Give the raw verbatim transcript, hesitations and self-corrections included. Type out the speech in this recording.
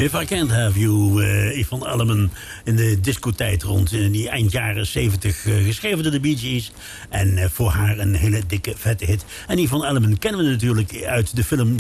If I Can't Have You, uh, Yvonne Elliman in de discotijd rond in die eind jaren zeventig, uh, geschreven door de Bee Gees. En uh, voor haar een hele dikke, vette hit. En Yvonne Elliman kennen we natuurlijk uit de film